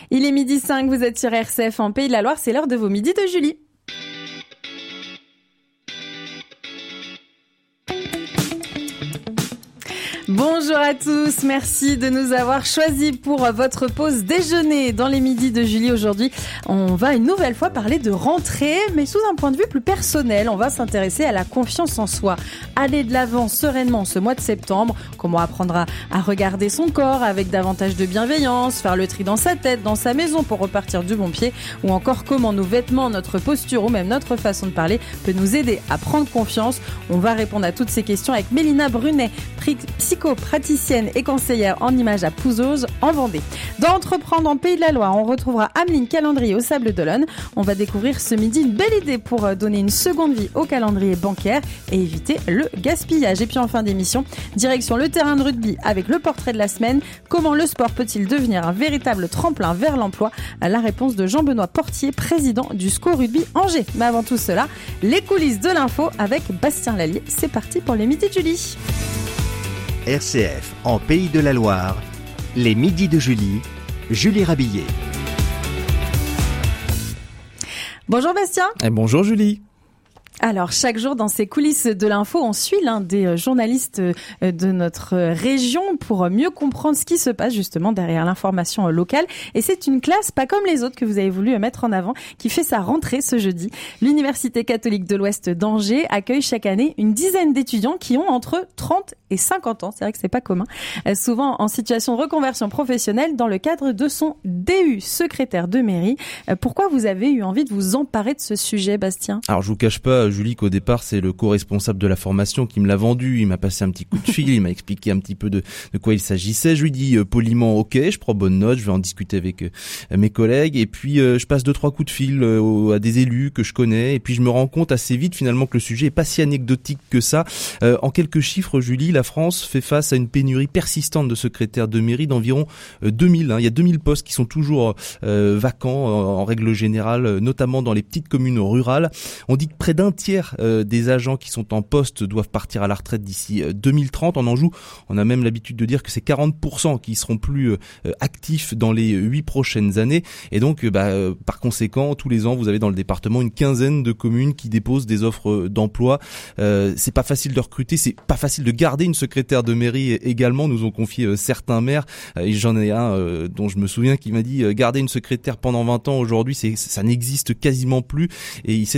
Il est 12h05, vous êtes sur RCF en Pays de la Loire, c'est l'heure de vos midis de Julie. Bonjour à tous, merci de nous avoir choisis pour votre pause déjeuner dans les midis de Julie. Aujourd'hui, on va une nouvelle fois parler de rentrée, mais sous un point de vue plus personnel. On va s'intéresser à la confiance en soi. Aller de l'avant sereinement ce mois de septembre, comment apprendre à regarder son corps avec davantage de bienveillance, faire le tri dans sa tête, dans sa maison pour repartir du bon pied, ou encore comment nos vêtements, notre posture ou même notre façon de parler peut nous aider à prendre confiance. On va répondre à toutes ces questions avec Mélina Brunet, psychopraticienne et conseillère en images à Pouzauges en Vendée. Dans Entreprendre en Pays de la Loire, on retrouvera Ameline Calendrier au Sable d'Olonne. On va découvrir ce midi une belle idée pour donner une seconde vie au calendrier bancaire et éviter le gaspillage. Et puis en fin d'émission, direction le terrain de rugby avec le portrait de la semaine. Comment le sport peut-il devenir un véritable tremplin vers l'emploi? La réponse de Jean-Benoît Portier, président du SCO Rugby Angers. Mais avant tout cela, les coulisses de l'info avec Bastien Lallier. C'est parti pour les midis de Julie. RCF en Pays de la Loire, les midis de Julie, Julie Rabillet. Bonjour Bastien. Et bonjour Julie. Alors, chaque jour, dans ces coulisses de l'info, on suit l'un des journalistes de notre région pour mieux comprendre ce qui se passe justement derrière l'information locale. Et c'est une classe pas comme les autres que vous avez voulu mettre en avant, qui fait sa rentrée ce jeudi. L'Université catholique de l'Ouest d'Angers accueille chaque année une dizaine d'étudiants qui ont entre 30 et 50 ans. C'est vrai que c'est pas commun. Souvent en situation de reconversion professionnelle dans le cadre de son DU, secrétaire de mairie. Pourquoi vous avez eu envie de vous emparer de ce sujet, Bastien? Alors, je vous cache pas, Julie, qu'au départ, c'est le co-responsable de la formation qui me l'a vendu. Il m'a passé un petit coup de fil, il m'a expliqué un petit peu de quoi il s'agissait. Je lui dis poliment, ok, je prends bonne note, je vais en discuter avec mes collègues. Et puis, je passe 2-3 coups de fil à des élus que je connais. Et puis, je me rends compte assez vite, finalement, que le sujet est pas si anecdotique que ça. En quelques chiffres, Julie, la France fait face à une pénurie persistante de secrétaires de mairie d'environ 2000. Il y a 2000 postes qui sont toujours vacants, en règle générale, notamment dans les petites communes rurales. On dit que près d'un tiers des agents qui sont en poste doivent partir à la retraite d'ici 2030. En Anjou, on a même l'habitude de dire que c'est 40% qui seront plus actifs dans les 8 prochaines années. Et donc, par conséquent, tous les ans, vous avez dans le département une quinzaine de communes qui déposent des offres d'emploi. C'est pas facile de recruter, c'est pas facile de garder une secrétaire de mairie également, nous ont confié certains maires. Et j'en ai un dont je me souviens qui m'a dit garder une secrétaire pendant 20 ans aujourd'hui, ça n'existe quasiment plus. Et il s'est